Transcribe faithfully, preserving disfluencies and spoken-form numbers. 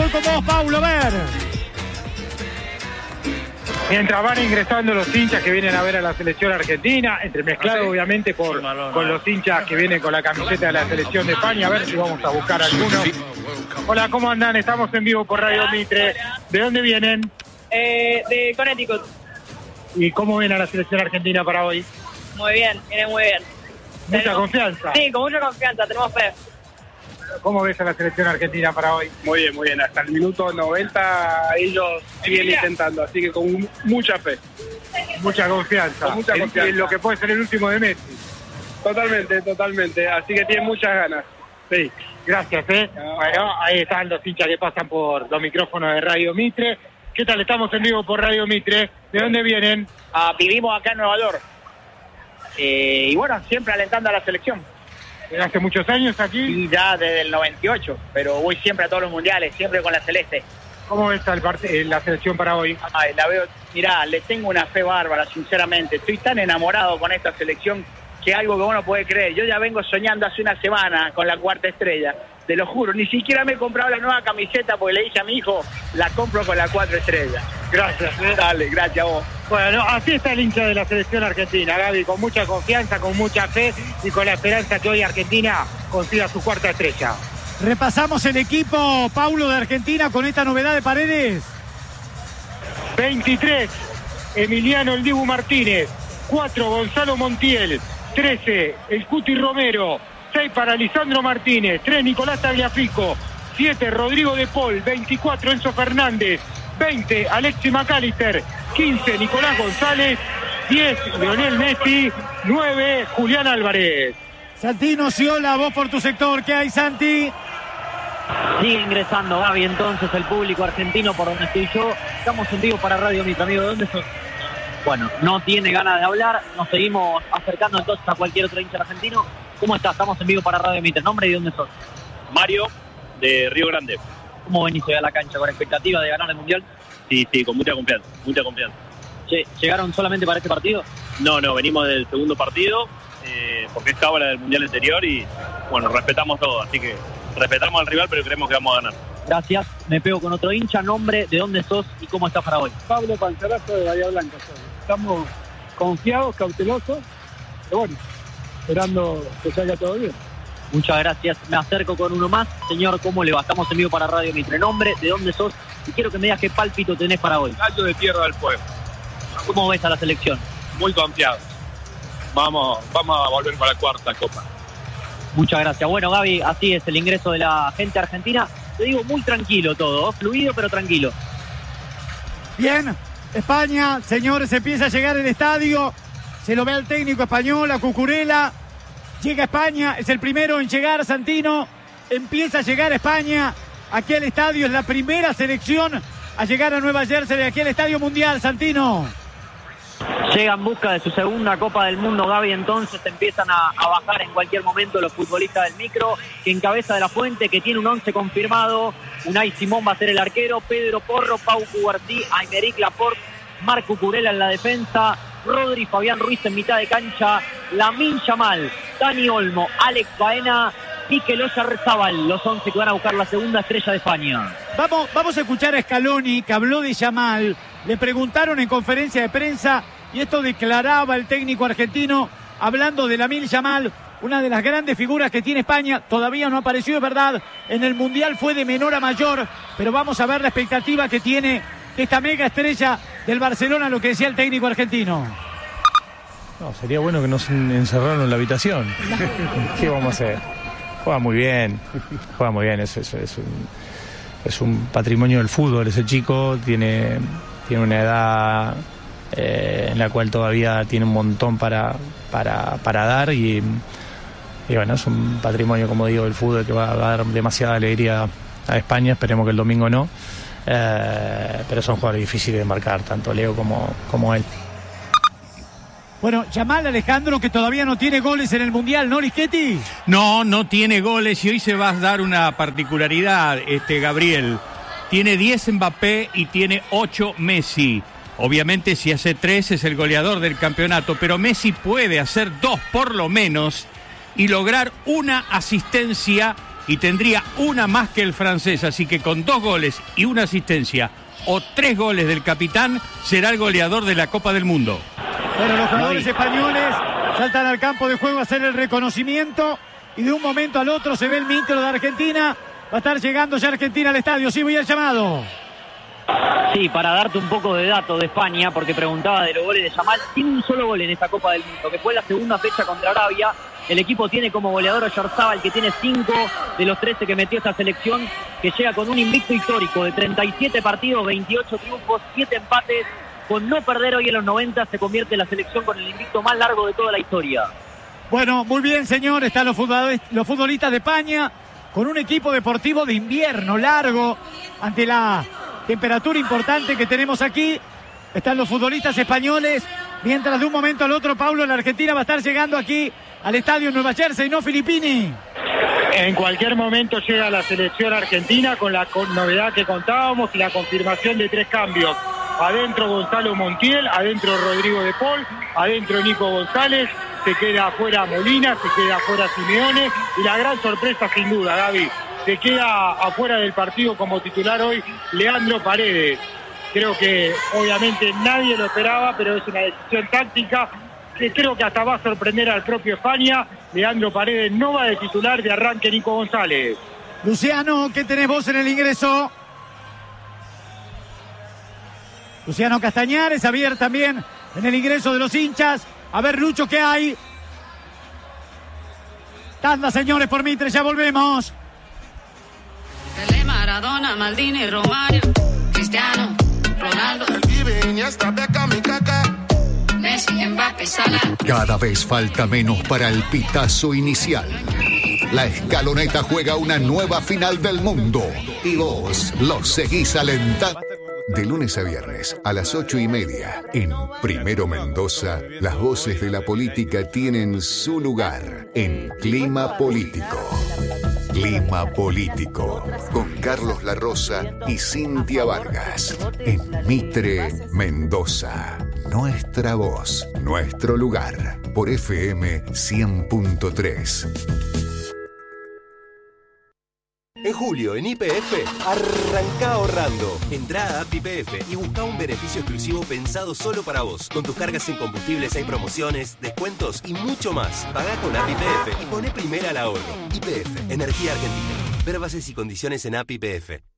Voy con vos, Paulo, a ver. Mientras van ingresando los hinchas que vienen a ver a la selección argentina, entremezclado ¿Ah, sí? obviamente por, sí, con los hinchas que vienen con la camiseta de la selección de España, a ver si vamos a buscar alguno. Hola, ¿cómo andan? Estamos en vivo por Radio Mitre. ¿De dónde vienen? Eh, de Connecticut. ¿Y cómo ven a la selección argentina para hoy? Muy bien, viene muy bien. ¿Mucha tenemos, confianza? Sí, con mucha confianza, tenemos fe. ¿Cómo ves a la selección argentina para hoy? Muy bien, muy bien. Hasta el minuto noventa ellos siguen intentando, así que con mucha fe. Mucha confianza. Con mucha confianza. En, en lo que puede ser el último de Messi. Totalmente, totalmente. Así que tienen muchas ganas. Sí, gracias, ¿eh? No. Bueno, ahí están los hinchas que pasan por los micrófonos de Radio Mitre. ¿Qué tal? Estamos en vivo por Radio Mitre. ¿De dónde vienen? Ah, vivimos acá en Nueva York. Eh, y bueno, siempre alentando a la selección. ¿Hace muchos años aquí? Y ya desde el noventa y ocho, pero voy siempre a todos los mundiales, siempre con la celeste. ¿Cómo ves el parte, la selección para hoy? Ay, la veo, mirá, le tengo una fe bárbara, sinceramente. Estoy tan enamorado con esta selección que algo que uno puede creer. Yo ya vengo soñando hace una semana con la cuarta estrella, te lo juro. Ni siquiera me he comprado la nueva camiseta porque le dije a mi hijo, la compro con la cuatro estrellas. Gracias. ¿eh? Dale, gracias a vos. Bueno, así está el hincha de la selección argentina, Gaby, con mucha confianza, con mucha fe y con la esperanza que hoy Argentina consiga su cuarta estrella. Repasamos el equipo, Paulo, de Argentina con esta novedad de Paredes. veintitrés, Emiliano El Dibu Martínez. cuatro, Gonzalo Montiel. trece, el Cuti Romero. seis para Lisandro Martínez. tres, Nicolás Tagliafico. siete, Rodrigo de Paul. veinticuatro, Enzo Fernández. veinte, Alexis McAllister. quince, Nicolás González. diez, Lionel Messi. nueve, Julián Álvarez. Santino Sciola, vos por tu sector, ¿qué hay, Santi? Sigue ingresando, Gaby, entonces el público argentino por donde estoy yo. Estamos en vivo para Radio Mitre, amigo. ¿De dónde sos? Bueno, no tiene ganas de hablar. Nos seguimos acercando entonces a cualquier otro hincha argentino. ¿Cómo estás? Estamos en vivo para Radio Mitre. ¿Nombre y de dónde sos? Mario, de Río Grande. ¿Cómo venís hoy a la cancha? ¿Con expectativa de ganar el Mundial? Sí, sí, con mucha confianza, mucha confianza. Che, ¿llegaron solamente para este partido? No, no, venimos del segundo partido, eh, porque es cábala del Mundial anterior y, bueno, respetamos todo, así que respetamos al rival, pero creemos que vamos a ganar. Gracias, me pego con otro hincha. Nombre, de dónde sos y cómo estás para hoy. Pablo Panzarazo de Bahía Blanca. Estamos confiados, cautelosos, pero bueno, esperando que salga todo bien. Muchas gracias, me acerco con uno más. Señor, ¿cómo le va? Estamos en vivo para Radio Mitre. Nombre, de dónde sos y quiero que me digas qué pálpito tenés para hoy. Gallo de Tierra del Fuego. ¿Cómo ves a la selección? Muy confiado. Vamos, vamos a volver para la cuarta copa. Muchas gracias. Bueno, Gaby, así es el ingreso de la gente argentina. Te digo, muy tranquilo todo, fluido pero tranquilo. Bien, España, señores, empieza a llegar el estadio. Se lo ve al técnico español, a Cucurella. Llega España, es el primero en llegar, Santino. Empieza a llegar España. Aquí al estadio es la primera selección a llegar a Nueva Jersey, aquí al Estadio Mundial, Santino. Llega en busca de su segunda Copa del Mundo, Gaby, entonces empiezan a, a bajar en cualquier momento los futbolistas del micro, que encabeza de la Fuente, que tiene un once confirmado. Unai Simón va a ser el arquero, Pedro Porro, Pau Cubarsí, Aymeric Laporte, Marco Curella en la defensa, Rodri, Fabián Ruiz en mitad de cancha, Lamine Yamal, Dani Olmo, Alex Baena, Mikel Oyarzabal, los once que van a buscar la segunda estrella de España. Vamos, vamos a escuchar a Scaloni, que habló de Yamal. Le preguntaron en conferencia de prensa, y esto declaraba el técnico argentino, hablando de Lamine Yamal, una de las grandes figuras que tiene España. Todavía no apareció, es verdad, en el Mundial fue de menor a mayor, pero vamos a ver la expectativa que tiene esta mega estrella del Barcelona, lo que decía el técnico argentino. No, sería bueno que nos encerraran en la habitación. ¿Qué vamos a hacer? Juega muy bien, juega muy bien, es, es, es, un, es un patrimonio del fútbol ese chico, tiene, tiene una edad eh, en la cual todavía tiene un montón para, para, para dar y, y bueno, es un patrimonio, como digo, del fútbol que va a dar demasiada alegría a España. Esperemos que el domingo no, eh, pero son jugadores difíciles de marcar, tanto Leo como, como él. Bueno, Yamal, Alejandro, que todavía no tiene goles en el Mundial, ¿no, Lischetti? No, no tiene goles y hoy se va a dar una particularidad, este Gabriel. Tiene diez Mbappé y tiene ocho Messi. Obviamente si hace tres es el goleador del campeonato, pero Messi puede hacer dos por lo menos y lograr una asistencia y tendría una más que el francés, así que con dos goles y una asistencia o tres goles del capitán será el goleador de la Copa del Mundo. Bueno, los jugadores españoles saltan al campo de juego a hacer el reconocimiento y de un momento al otro se ve el micro de Argentina. Va a estar llegando ya Argentina al estadio. Sí, voy al llamado. Sí, para darte un poco de datos de España, porque preguntaba de los goles de Yamal, tiene un solo gol en esta Copa del Mundo, que fue la segunda fecha contra Arabia. El equipo tiene como goleador a Oyarzabal, que tiene cinco de los trece que metió esta selección, que llega con un invicto histórico de treinta y siete partidos, veintiocho triunfos, siete empates. Con no perder hoy en los noventa se convierte en la selección con el invicto más largo de toda la historia. Bueno, muy bien, señor. Están los futbolistas, los futbolistas de España con un equipo deportivo de invierno largo ante la temperatura importante que tenemos aquí. Están los futbolistas españoles, mientras de un momento al otro, Paulo, la Argentina va a estar llegando aquí al estadio Nueva Jersey, ¿no, Filippini? En cualquier momento llega la selección argentina con la con novedad que contábamos y la confirmación de tres cambios. Adentro Gonzalo Montiel, adentro Rodrigo de Paul, adentro Nico González, se queda afuera Molina, se queda afuera Simeone y la gran sorpresa sin duda, Gaby, se queda afuera del partido como titular hoy Leandro Paredes. Creo que obviamente nadie lo esperaba, pero es una decisión táctica que creo que hasta va a sorprender al propio España. Leandro Paredes no va de titular, de arranque Nico González. Luciano, ¿qué tenés vos en el ingreso? Luciano Castañares, Javier también en el ingreso de los hinchas. A ver, Lucho, ¿qué hay? Tanda, señores, por Mitre, ya volvemos. Pelé, Maradona, Maldini, Romario, Cristiano, Ronaldo, Messi, Mbappé, Salah. Cada vez falta menos para el pitazo inicial. La escaloneta juega una nueva final del mundo y vos los seguís alentando. De lunes a viernes a las ocho y media en Primero Mendoza, las voces de la política tienen su lugar en Clima Político. Clima Político con Carlos La Rosa y Cintia Vargas en Mitre, Mendoza. Nuestra voz, nuestro lugar por F M cien punto tres. En julio, en Y P F, arranca ahorrando. Entrá a app Y P F y busca un beneficio exclusivo pensado solo para vos. Con tus cargas en combustibles hay promociones, descuentos y mucho más. Pagá con app Y P F y poné primera al ahorro. Y P F, Energía Argentina. Ver bases y condiciones en app Y P F.